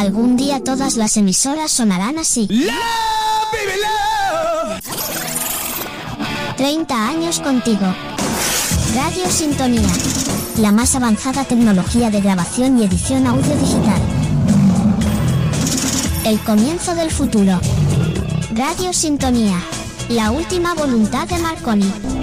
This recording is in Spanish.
Algún día todas las emisoras sonarán así. Love, baby, love. 30 años contigo. Radio Sintonía. La más avanzada tecnología de grabación y edición audio digital. El comienzo del futuro. Radio Sintonía. La última voluntad de Marconi.